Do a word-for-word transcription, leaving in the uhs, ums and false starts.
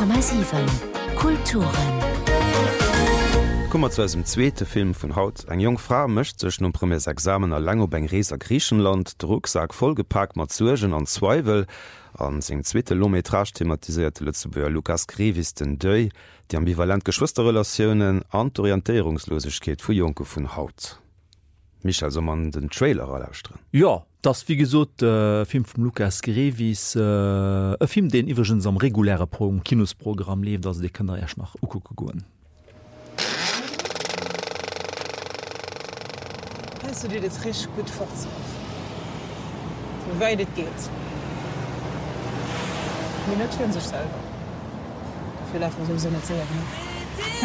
Komma sieben Kulturen. Kummer zu dem zweete Film vun Haut. Eg jong Frau mëcht sech no premiers Examener lang op eng Rees a Griechenland, d Rucksack vollgepackt mat Zuergen an Zweiwel, an seg zweete Lometrag thematisierte Lützeburger Lukas Krevis den Dëi, die ambivalent Geschwisterrelationioen an d'Orientierungslosigkeet vu Joke vun Haut. Mich also man den Trailer erläuschtren. Ja, das wie gesot äh, Film vum Lukas Krevis äh, e Film den iwwergens am reguläre Pro Kinosprogramm lebt, ass de kënner erch nach Ukuke goen. Kannst du dir das richtig gut vorstellen? Wie weit es geht. Die notieren sich selber. Dafür darf man sowieso nicht sehen. Ne?